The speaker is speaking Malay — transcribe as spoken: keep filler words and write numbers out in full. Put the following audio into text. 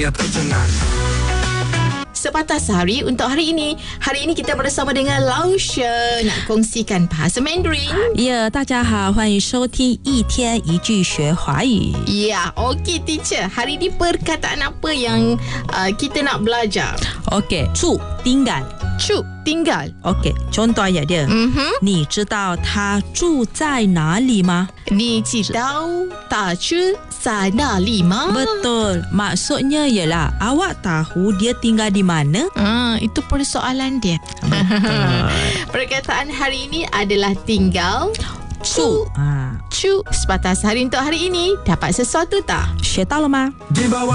dunia tercengang. Sepatah Sehari untuk hari ini. Hari ini kita bersama dengan Lausha nak kongsikan bahasa Mandarin. 呀，大家好，欢迎收听一天一句学华语。 Ya, okey teacher. Hari ini perkataan apa yang uh, kita nak belajar? OK， 住 tinggal。 Cu, tinggal. OK， contoh ayat dia. Mhm. 你知道他住在哪里吗？ Ni tahu tak cu在哪里吗? Betul. Maksudnya ialah awak tahu dia tinggal di mana? Ah, itu persoalan dia. Perkataan hari ini adalah tinggal. Cu. Ah, Cu. Sepatah Sehari untuk hari ini. Dapat sesuatu tak? 学到了吗？ Di bawah